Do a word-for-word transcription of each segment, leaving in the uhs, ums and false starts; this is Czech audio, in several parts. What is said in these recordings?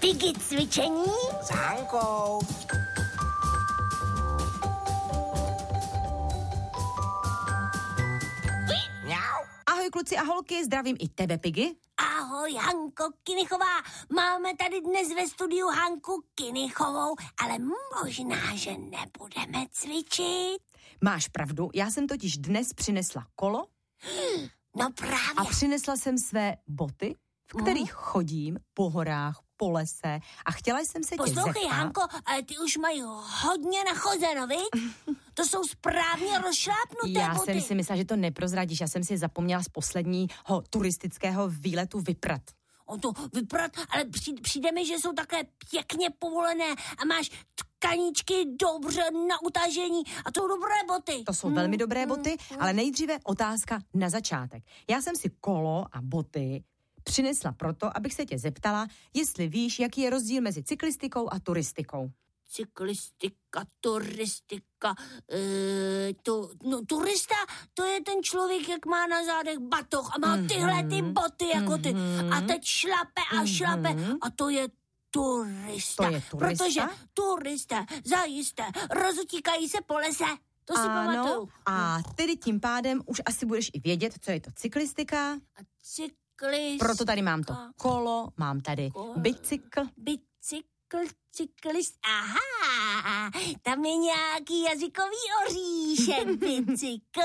Piggy cvičení s Hankou. Mňau. Ahoj kluci a holky, zdravím i tebe, Piggy. Ahoj, Hanko Kynichová. Máme tady dnes ve studiu Hanku Kynichovou, ale možná, že nebudeme cvičit. Máš pravdu, já jsem totiž dnes přinesla kolo. No právě. A přinesla jsem své boty, v kterých hmm. chodím po horách, po lese a chtěla jsem se Poslouchej, tě zeptat. Hanko, ale ty už mají hodně nachozeno, viď? To jsou správně rozšlápnuté Já boty. jsem si myslela, že to neprozradíš, já jsem si je zapomněla z posledního turistického výletu vyprat. O to vyprat, ale přijde, přijde mi, že jsou také pěkně povolené a máš tkaničky dobře na utažení a to jsou dobré boty. To jsou hmm. velmi dobré boty, hmm. ale nejdříve otázka na začátek. Já jsem si kolo a boty přinesla proto, abych se tě zeptala, jestli víš, jaký je rozdíl mezi cyklistikou a turistikou. Cyklistika, turistika, e, to, no, turista, to je ten člověk, jak má na zádech batoh a má mm-hmm. tyhle ty boty jako ty mm-hmm. a teď šlape a šlape mm-hmm. a to je turista. To je turista? Protože turista zajisté rozutíkají se po lese. To si ano, pamatuju. a tedy tím pádem už asi budeš i vědět, co je to cyklistika. A cyklistka. Proto tady mám to kolo, mám tady Kolo. bicykl. Bicykl, cyklist, aha, tam je nějaký jazykový oříšek, bicykl,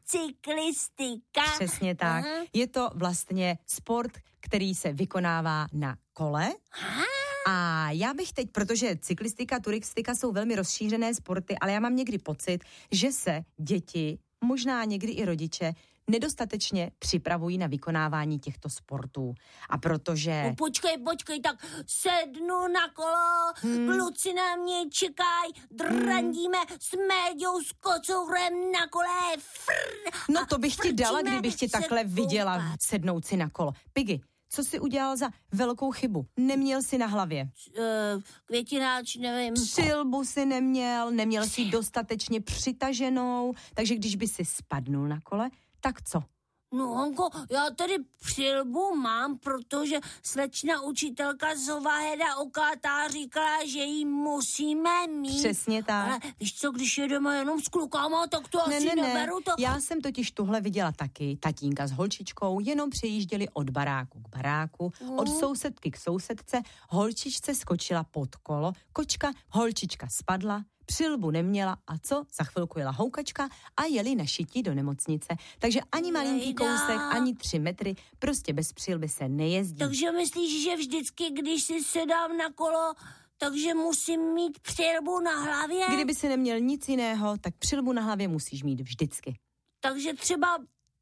cyklistika. Přesně tak. Aha. Je to vlastně sport, který se vykonává na kole. Aha. A já bych teď, protože cyklistika, turistika jsou velmi rozšířené sporty, ale já mám někdy pocit, že se děti, možná někdy i rodiče, nedostatečně připravují na vykonávání těchto sportů. A protože... No počkej, počkej, tak sednu na kolo, hmm. kluci na mě čekají, drandíme hmm. s Méďou, s kocourem na kole. Frr, no to bych ti dala, kdybych tě takhle koupat. viděla sednout si na kolo. Piggy, co jsi udělal za velkou chybu? Neměl jsi na hlavě. Uh, květináč, nevím. Přilbu si neměl, neměl si dostatečně přitaženou, takže když by si spadnul na kole, tak co? No, Honko, já tady přilbu mám, protože slečna učitelka Zovaheda Okátá říkala, že ji musíme mít. Přesně tak. Ale víš co, když jedeme jenom s klukama, tak to ne, asi ne, ne. neberu. To... Já jsem totiž tuhle viděla taky. Tatínka s holčičkou jenom přejížděli od baráku k baráku, mm. od sousedky k sousedce, holčičce skočila pod kolo, kočka, holčička spadla, přilbu neměla a co? Za chvilku jela houkačka a jeli na šití do nemocnice. Takže ani malinký kousek, ani tři metry, prostě bez přilby se nejezdí. Takže myslíš, že vždycky, když si sedám na kolo, takže musím mít přilbu na hlavě? Kdyby si neměl nic jiného, tak přilbu na hlavě musíš mít vždycky. Takže třeba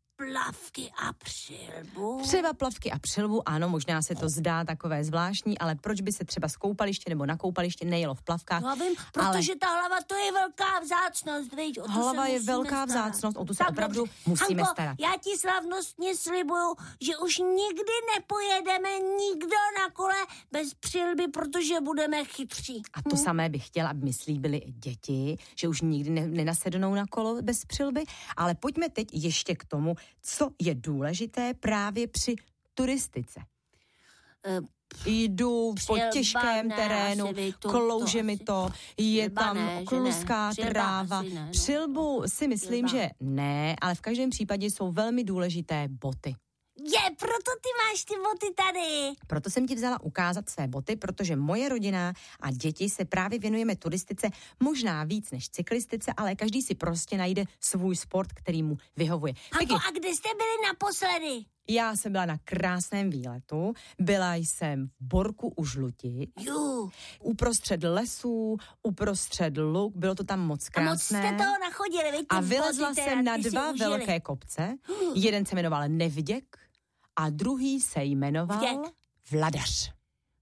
plavky a přilbu. Třeba plavky a přilbu, ano, možná se to zdá takové zvláštní, ale proč by se třeba z koupaliště nebo na koupaliště nejelo v plavkách? Já vím, protože ale... ta hlava, to je velká vzácnost, viď? O to hlava se je velká starat. vzácnost, o tu se tak opravdu dobře. musíme Hanko, starat. já ti slavnostně slibuju, že už nikdy nepojedeme nikdo na kole bez přilby, protože budeme chytří. A to hm? samé bych chtěla, aby mi slíbili i děti, že už nikdy ne, nenasednou na kolo bez přilby, ale pojďme teď ještě k tomu, co je důležité právě při turistice. Uh, Jdu po těžkém ne, terénu, to, klouže to mi asi, to, je tam ne, kluská ne, tráva. Ne, no. Přilbu si myslím, Přilba. že ne, ale v každém případě jsou velmi důležité boty. Je, proto ty máš ty boty tady. Proto jsem ti vzala ukázat své boty, protože moje rodina a děti se právě věnujeme turistice možná víc než cyklistice, ale každý si prostě najde svůj sport, který mu vyhovuje. Hanko, a kde jste byli naposledy? Já jsem byla na krásném výletu, byla jsem v Borku u Žluti, Jú. uprostřed lesů, uprostřed luk, bylo to tam moc krásné. A moc jste toho nachodili, víte? A vylezla jsem na dva velké kopce, jeden se jmenoval Nevděk a druhý se jmenoval Vděk. Vladař.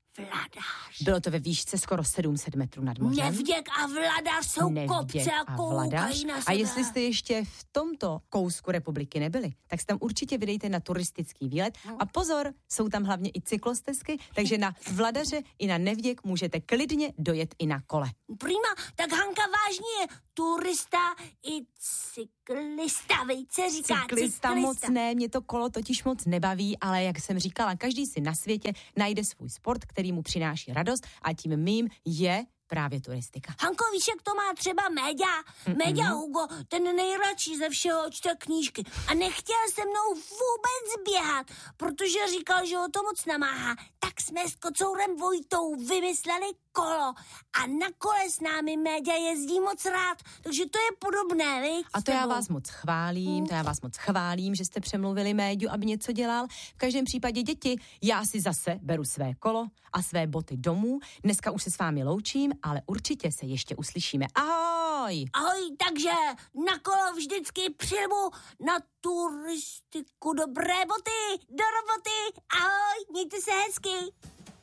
Vladař. Bylo to ve výšce skoro sedm set metrů nad mořem. Nevděk a Vladař jsou Nevděk kopce a koukají na sebe. A jestli jste ještě v tomto kousku republiky nebyli, tak se tam určitě vydejte na turistický výlet. A pozor, jsou tam hlavně i cyklostezky, takže na Vladaře i na Nevděk můžete klidně dojet i na kole. Prima, tak Hanka vážně, turista i cyklista, víc se říká Cyklista, cyklista. moc ne, mě to kolo totiž moc nebaví, ale jak jsem říkala, každý si na světě najde svůj sport, který mu přináší radost a tím mým je právě turistika. Hanko, víš, jak to má třeba Méďa? Méďa Hugo, ten nejradši ze všeho čte knížky a nechtěl se mnou vůbec běhat, protože říkal, že ho to moc namáhá. Tak jsme s kocourem Vojtou vymysleli kolo a na kole s námi Méďa jezdí moc rád, takže to je podobné, viď? A to já vás moc chválím, to já vás moc chválím, že jste přemluvili Méďu, aby něco dělal. V každém případě, děti, já si zase beru své kolo a své boty domů. Dneska už se s vámi loučím, ale určitě se ještě uslyšíme. Ahoj! Ahoj, takže na kolo vždycky přijmu, na turistiku dobré boty, do roboty, ahoj, mějte se hezky.